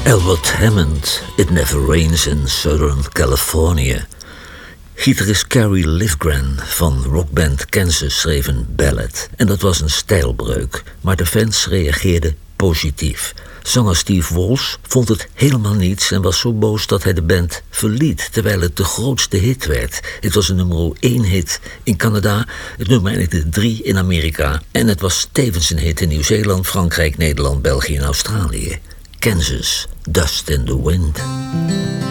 Albert Hammond, It Never Rains in Southern California. Gitarist Carrie Livgren van rockband Kansas schreef een ballad. En dat was een stijlbreuk, maar de fans reageerden positief. Zanger Steve Walsh vond het helemaal niets en was zo boos dat hij de band verliet, terwijl het de grootste hit werd. Het was een nummer 1 hit in Canada, het nummer eindigde 3 in Amerika en het was tevens een hit in Nieuw-Zeeland, Frankrijk, Nederland, België en Australië. Kansas, Dust in the Wind.